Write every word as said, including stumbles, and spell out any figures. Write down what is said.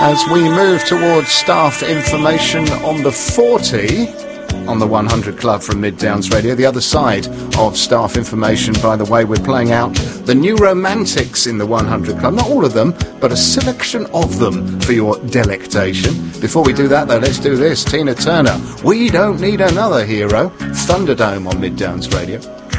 As we move towards staff information on the forty on the one hundred Club from Mid Downs Radio. The other side of staff information, by the way, we're playing out the new romantics in the one hundred Club. Not all of them, but a selection of them for your delectation. Before we do that, though, let's do this. Tina Turner, We Don't Need Another Hero, Thunderdome on Mid Downs Radio.